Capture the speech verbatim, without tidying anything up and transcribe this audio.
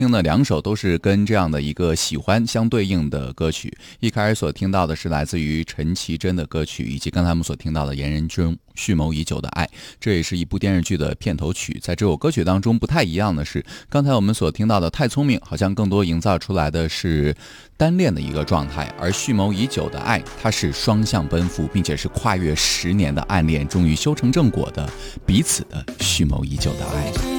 听的两首都是跟这样的一个喜欢相对应的歌曲。一开始所听到的是来自于陈绮贞的歌曲，以及刚才我们所听到的严仁中蓄谋已久的爱，这也是一部电视剧的片头曲。在这首歌曲当中不太一样的是，刚才我们所听到的太聪明好像更多营造出来的是单恋的一个状态，而蓄谋已久的爱它是双向奔赴，并且是跨越十年的暗恋终于修成正果的彼此的蓄谋已久的爱。